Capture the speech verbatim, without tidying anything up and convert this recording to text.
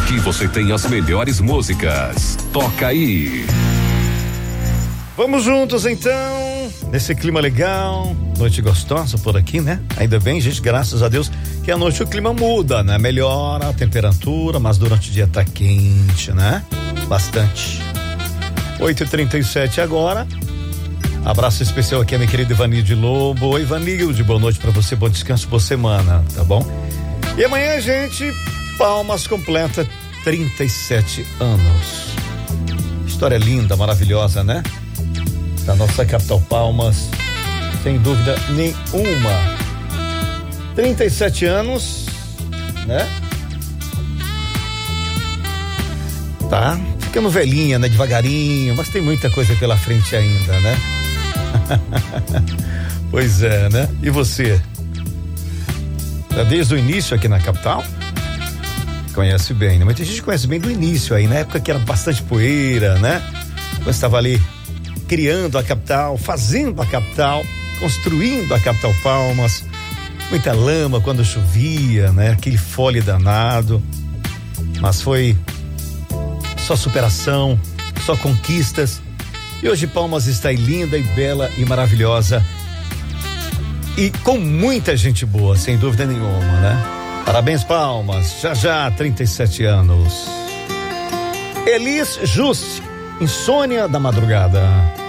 Aqui você tem as melhores músicas. Toca aí. Vamos juntos então, nesse clima legal, noite gostosa por aqui, né? Ainda bem, gente, graças a Deus, que à noite o clima muda, né? Melhora a temperatura, mas durante o dia tá quente, né? Bastante. oito e trinta e sete agora. Abraço especial aqui a minha querida Ivanilde Lobo. Oi, Ivanilde, boa noite pra você, bom descanso, boa semana, tá bom? E amanhã, gente, Palmas completa trinta e sete anos. História linda, maravilhosa, né? Da nossa capital Palmas, sem dúvida nenhuma. trinta e sete anos, né? Tá ficando velhinha, né? Devagarinho, mas tem muita coisa pela frente ainda, né? Pois é, né? E você? Tá desde o início aqui na capital? Conhece bem, né? Muita gente conhece bem do início aí, na época que era bastante poeira, né? Quando estava ali criando a capital, fazendo a capital, construindo a capital Palmas, muita lama quando chovia, né? Aquele fole danado, mas foi só superação, só conquistas, e hoje Palmas está aí linda e bela e maravilhosa e com muita gente boa, sem dúvida nenhuma, né? Parabéns, Palmas, já já trinta e sete anos. Elis Juste, Insônia da Madrugada.